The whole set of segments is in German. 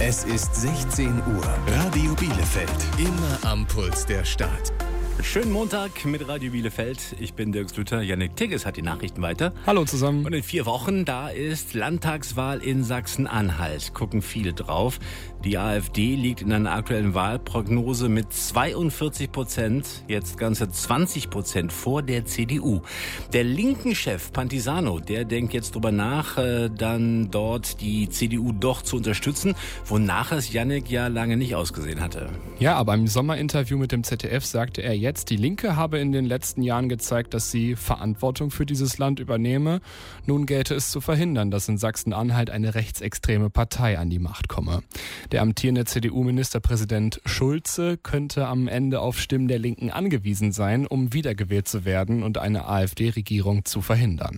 Es ist 16 Uhr. Radio Bielefeld. Immer am Puls der Stadt. Schönen Montag mit Radio Bielefeld. Ich bin Dirk Schlüter. Jannik Tigges hat die Nachrichten weiter. Hallo zusammen. Und in 4 Wochen, da ist Landtagswahl in Sachsen-Anhalt. Gucken viele drauf. Die AfD liegt in einer aktuellen Wahlprognose mit 42%, jetzt ganze 20% vor der CDU. Der linken Chef Pantisano, der denkt jetzt drüber nach, dann dort die CDU doch zu unterstützen, wonach es Jannik ja lange nicht ausgesehen hatte. Ja, aber im Sommerinterview mit dem ZDF sagte er jetzt, die Linke habe in den letzten Jahren gezeigt, dass sie Verantwortung für dieses Land übernehme. Nun gelte es zu verhindern, dass in Sachsen-Anhalt eine rechtsextreme Partei an die Macht komme. Der amtierende CDU-Ministerpräsident Schulze könnte am Ende auf Stimmen der Linken angewiesen sein, um wiedergewählt zu werden und eine AfD-Regierung zu verhindern.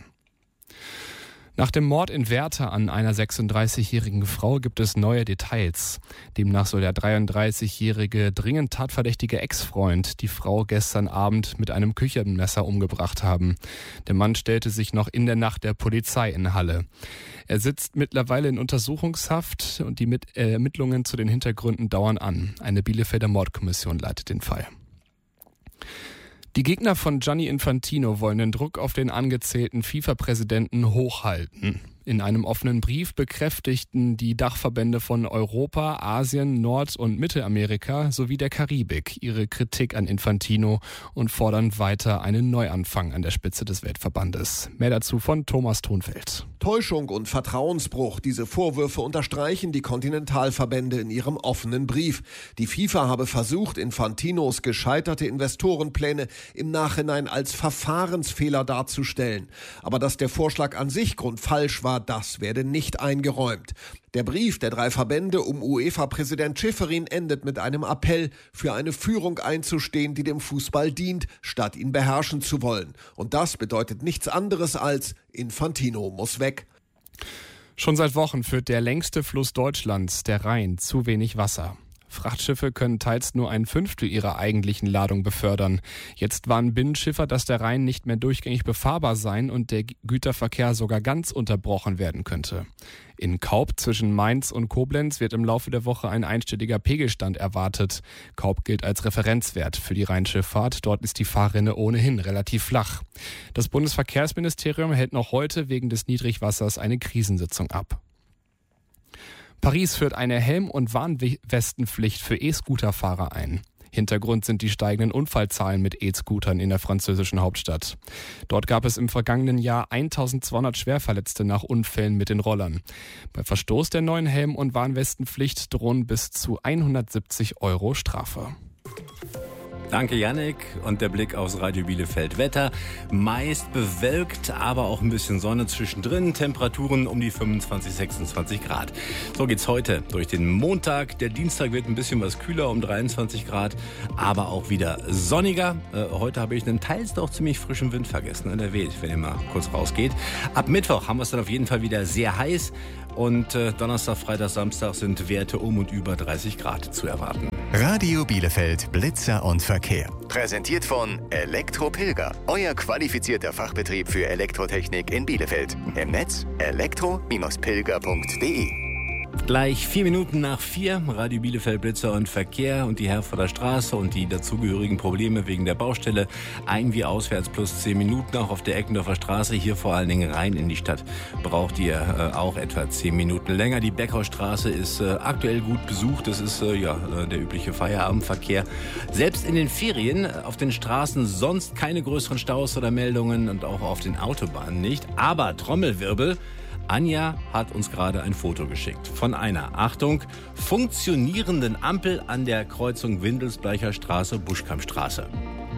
Nach dem Mord in Werther an einer 36-jährigen Frau gibt es neue Details. Demnach soll der 33-jährige dringend tatverdächtige Ex-Freund die Frau gestern Abend mit einem Küchenmesser umgebracht haben. Der Mann stellte sich noch in der Nacht der Polizei in Halle. Er sitzt mittlerweile in Untersuchungshaft und die Ermittlungen zu den Hintergründen dauern an. Eine Bielefelder Mordkommission leitet den Fall. Die Gegner von Gianni Infantino wollen den Druck auf den angezählten FIFA-Präsidenten hochhalten. In einem offenen Brief bekräftigten die Dachverbände von Europa, Asien, Nord- und Mittelamerika sowie der Karibik ihre Kritik an Infantino und fordern weiter einen Neuanfang an der Spitze des Weltverbandes. Mehr dazu von Thomas Thunfeld. Täuschung und Vertrauensbruch. Diese Vorwürfe unterstreichen die Kontinentalverbände in ihrem offenen Brief. Die FIFA habe versucht, Infantinos gescheiterte Investorenpläne im Nachhinein als Verfahrensfehler darzustellen. Aber dass der Vorschlag an sich grundfalsch war, das werde nicht eingeräumt. Der Brief der 3 Verbände um UEFA-Präsident Schäferin endet mit einem Appell, für eine Führung einzustehen, die dem Fußball dient, statt ihn beherrschen zu wollen. Und das bedeutet nichts anderes als Infantino muss weg. Schon seit Wochen führt der längste Fluss Deutschlands, der Rhein, zu wenig Wasser. Frachtschiffe können teils nur 1/5 ihrer eigentlichen Ladung befördern. Jetzt warnen Binnenschiffer, dass der Rhein nicht mehr durchgängig befahrbar sein und der Güterverkehr sogar ganz unterbrochen werden könnte. In Kaub zwischen Mainz und Koblenz wird im Laufe der Woche ein einstelliger Pegelstand erwartet. Kaub gilt als Referenzwert für die Rheinschifffahrt. Dort ist die Fahrrinne ohnehin relativ flach. Das Bundesverkehrsministerium hält noch heute wegen des Niedrigwassers eine Krisensitzung ab. Paris führt eine Helm- und Warnwestenpflicht für E-Scooter-Fahrer ein. Hintergrund sind die steigenden Unfallzahlen mit E-Scootern in der französischen Hauptstadt. Dort gab es im vergangenen Jahr 1200 Schwerverletzte nach Unfällen mit den Rollern. Bei Verstoß der neuen Helm- und Warnwestenpflicht drohen bis zu 170 € Strafe. Danke, Jannik. Und der Blick aufs Radio Bielefeld Wetter. Meist bewölkt, aber auch ein bisschen Sonne zwischendrin. Temperaturen um die 25, 26 Grad. So geht's heute durch den Montag. Der Dienstag wird ein bisschen was kühler, um 23 Grad, aber auch wieder sonniger. Heute habe ich einen teils doch ziemlich frischen Wind vergessen. Der weht, wenn ihr mal kurz rausgeht. Ab Mittwoch haben wir es dann auf jeden Fall wieder sehr heiß. Und Donnerstag, Freitag, Samstag sind Werte um und über 30 Grad zu erwarten. Radio Bielefeld Blitzer und Verkehr. Präsentiert von Elektro-Pilger. Euer qualifizierter Fachbetrieb für Elektrotechnik in Bielefeld. Im Netz elektro-pilger.de. Gleich 4 Minuten nach 4, Radio Bielefeld Blitzer und Verkehr und die Herforder Straße und die dazugehörigen Probleme wegen der Baustelle. Ein- wie auswärts plus 10 Minuten auch auf der Eckendorfer Straße. Hier vor allen Dingen rein in die Stadt braucht ihr auch etwa 10 Minuten länger. Die Beckhausstraße ist aktuell gut besucht. Das ist der übliche Feierabendverkehr. Selbst in den Ferien auf den Straßen sonst keine größeren Staus oder Meldungen und auch auf den Autobahnen nicht. Aber Trommelwirbel. Anja hat uns gerade ein Foto geschickt von einer, Achtung, funktionierenden Ampel an der Kreuzung Windelsbleicher Straße, Buschkampstraße.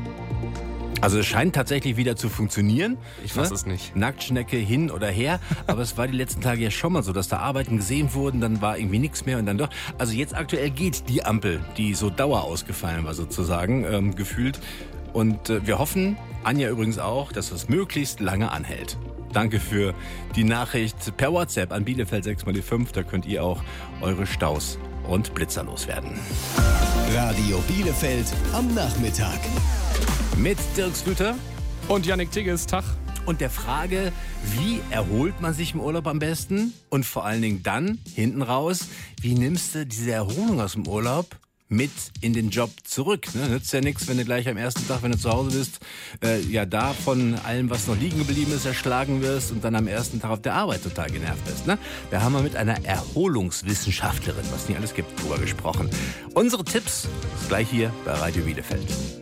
Also es scheint tatsächlich wieder zu funktionieren. Ich weiß es nicht. Nacktschnecke hin oder her. Aber es war die letzten Tage ja schon mal so, dass da Arbeiten gesehen wurden, dann war irgendwie nichts mehr und dann doch. Also jetzt aktuell geht die Ampel, die so dauerausgefallen war sozusagen, gefühlt. Und wir hoffen, Anja übrigens auch, dass es möglichst lange anhält. Danke für die Nachricht per WhatsApp an Bielefeld 6x5. Da könnt ihr auch eure Staus und Blitzer loswerden. Radio Bielefeld am Nachmittag. Mit Dirk Schlüter und Jannik Tigges. Tag. und der Frage, wie erholt man sich im Urlaub am besten? Und vor allen Dingen dann, hinten raus, wie nimmst du diese Erholung aus dem Urlaub mit in den Job zurück? Ne? Nützt ja nichts, wenn du gleich am ersten Tag, wenn du zu Hause bist, da von allem, was noch liegen geblieben ist, erschlagen wirst und dann am ersten Tag auf der Arbeit total genervt bist. Ne? Wir haben mal mit einer Erholungswissenschaftlerin, was nicht alles gibt, drüber gesprochen. Unsere Tipps gleich hier bei Radio Bielefeld.